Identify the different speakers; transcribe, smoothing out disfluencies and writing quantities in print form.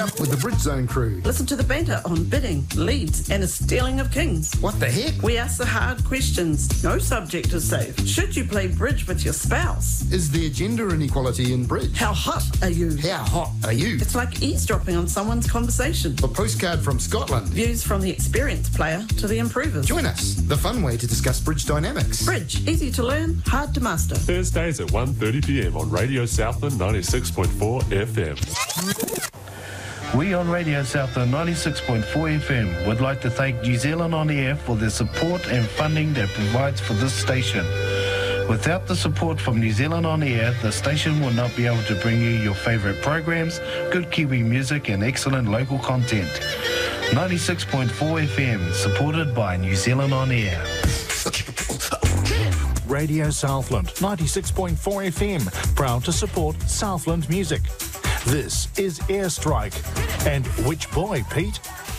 Speaker 1: With the Bridge Zone crew.
Speaker 2: Listen to the banter on bidding, leads, and a stealing of kings.
Speaker 1: What the heck?
Speaker 2: We ask the hard questions. No subject is safe. Should you play bridge with your spouse?
Speaker 1: Is there gender inequality in bridge?
Speaker 2: How hot are you?
Speaker 1: How hot are you?
Speaker 2: It's like eavesdropping on someone's conversation.
Speaker 1: A postcard from Scotland.
Speaker 2: Views from the experienced player to the improvers.
Speaker 1: Join us, the fun way to discuss bridge dynamics.
Speaker 2: Bridge, easy to learn, hard to master.
Speaker 3: Thursdays at 1:30pm on Radio Southland 96.4 FM.
Speaker 4: We on Radio Southland 96.4 FM would like to thank New Zealand On Air for their support and funding that provides for this station. Without the support from New Zealand On Air, the station will not be able to bring you your favourite programs, good Kiwi music and excellent local content. 96.4 FM, supported by New Zealand On Air.
Speaker 5: Radio Southland 96.4 FM, proud to support Southland music. This is Airstrike. And which boy, Pete?